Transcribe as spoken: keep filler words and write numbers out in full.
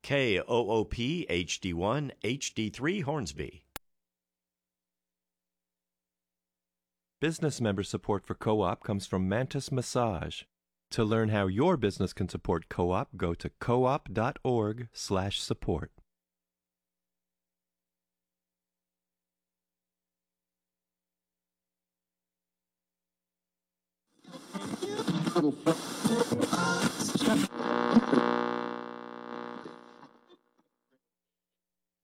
K O O P H D one H D three Hornsby. Business member support for Co-op comes from Mantis Massage. To learn how your business can support Co-op, go to coop.org slash support.